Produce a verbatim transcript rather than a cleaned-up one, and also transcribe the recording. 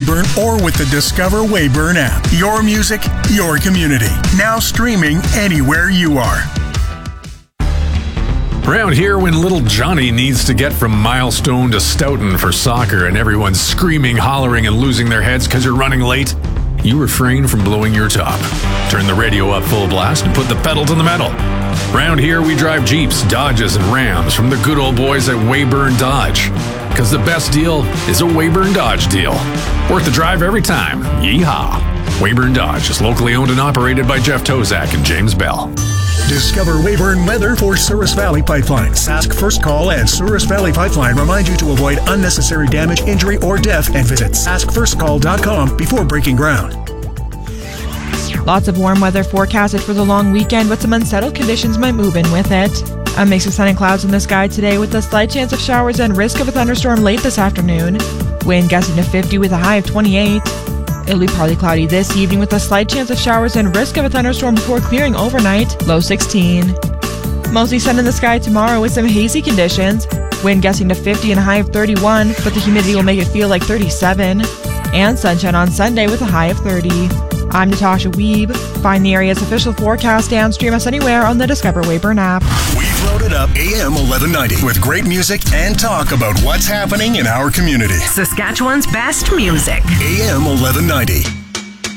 Weyburn or with the Discover Weyburn app. Your music, your community. Now streaming anywhere you are. Around here, when little Johnny needs to get from Milestone to Stoughton for soccer and everyone's screaming, hollering, and losing their heads because you're running late, you refrain from blowing your top. Turn the radio up full blast and put the pedal to the metal. Around here, we drive Jeeps, Dodges, and Rams from the good old boys at Weyburn Dodge. Because the best deal is a Weyburn Dodge deal. Worth the drive every time. Yeehaw. Weyburn Dodge is locally owned and operated by Jeff Tozak and James Bell. Discover Weyburn weather for Souris Valley Pipeline. Sask First Call and Souris Valley Pipeline remind you to avoid unnecessary damage, injury, or death and visit sask first call dot com before breaking ground. Lots of warm weather forecasted for the long weekend, but some unsettled conditions might move in with it. A mix of sun and clouds in the sky today with a slight chance of showers and risk of a thunderstorm late this afternoon. Wind gusting to fifty with a high of twenty-eight. It'll be partly cloudy this evening with a slight chance of showers and risk of a thunderstorm before clearing overnight, low sixteen. Mostly sun in the sky tomorrow with some hazy conditions. Wind gusting to fifty and a high of thirty-one, but the humidity will make it feel like thirty-seven. And sunshine on Sunday with a high of thirty. I'm Natasha Weeb. Find the area's official forecast and stream us anywhere on the Discover Weyburn app. We've loaded up A M eleven ninety with great music and talk about what's happening in our community. Saskatchewan's best music. A M eleven ninety.